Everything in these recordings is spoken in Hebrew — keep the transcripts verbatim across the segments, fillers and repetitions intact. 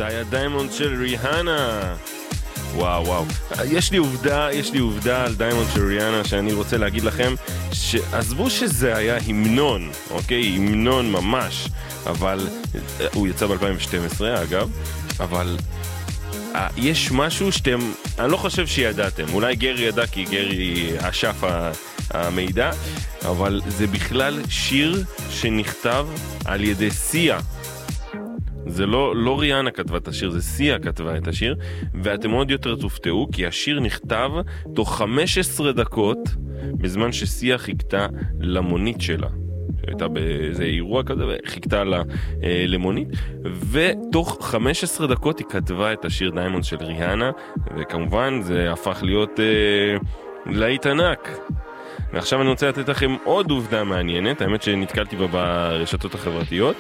זה היה דיימונד של ריהאנה. וואו וואו, יש לי עובדה, יש לי עובדה על דיימונד של ריהאנה שאני רוצה להגיד לכם, שעזבו שזה היה המנון, אוקיי, המנון ממש, אבל הוא יצא ב-אלפיים ושתים עשרה אגב, אבל יש משהו שאתם, אני לא חושב שידעתם, אולי גרי ידע כי גרי אשף המידע, אבל זה בכלל שיר שנכתב על ידי סיה. זה לא, לא ריאנה כתבה את השיר, זה סיה כתבה את השיר, ואתם עוד יותר תופתעו, כי השיר נכתב תוך חמש עשרה דקות, בזמן שסיה חיכתה למונית שלה. שהייתה באיזה אירוע כזה, וחיכתה לה אה, למונית, ותוך חמש עשרה דקות היא כתבה את השיר דיימונד של ריהאנה, וכמובן זה הפך להיות אה, להיט ענק. ועכשיו אני רוצה לתת לכם עוד עובדה מעניינת, האמת שנתקלתי בה ברשתות החברתיות,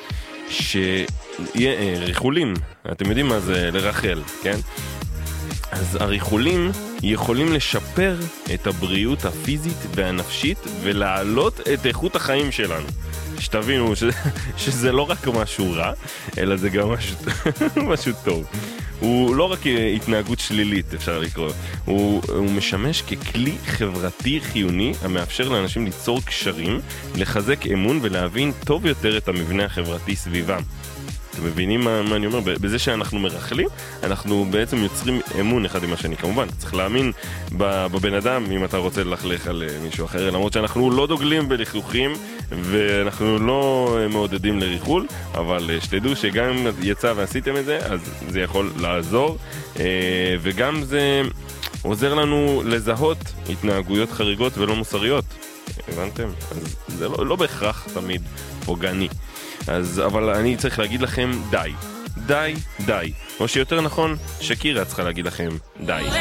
שריחולים, אתם יודעים מה זה לרחל, כן? אז הריחולים יכולים לשפר את הבריאות הפיזית והנפשית ולהעלות את איכות החיים שלנו. שתבינו שזה, שזה לא רק משהו רע, אלא זה גם משהו, משהו טוב. הוא לא רק התנהגות שלילית, אפשר לקרוא. הוא, הוא משמש ככלי חברתי חיוני המאפשר לאנשים ליצור קשרים, לחזק אמון ולהבין טוב יותר את המבנה החברתי סביבם. אתם מבינים מה, מה אני אומר? בזה שאנחנו מרחלים, אנחנו בעצם יוצרים אמון אחד עם השני. כמובן, צריך להאמין בבן אדם אם אתה רוצה ללכלך על מישהו אחר, למרות שאנחנו לא דוגלים בלכלוכים ואנחנו לא מעודדים לריחול, אבל שתדעו שגם אם יצא ועשיתם את זה, אז זה יכול לעזור, וגם זה עוזר לנו לזהות התנהגויות חריגות ולא מוסריות. הבנתם? אז זה לא, לא בהכרח תמיד פוגעני. אז, אבל אני צריך להגיד לכם די, די, די, או שיותר נכון, שקירה צריכה להגיד לכם די.